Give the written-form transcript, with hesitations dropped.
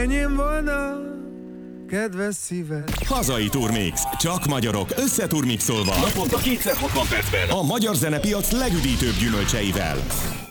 enyém volna kedves szíved. Hazai Turmix. Csak magyarok, összeturmixolva. Naponta 260 percben. A magyar zenepiac legüdítőbb gyümölcseivel.